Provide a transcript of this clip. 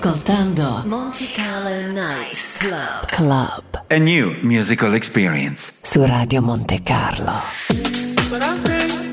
Ascoltando Monte Carlo Nights Club. A new musical experience Su Radio Monte Carlo. But I think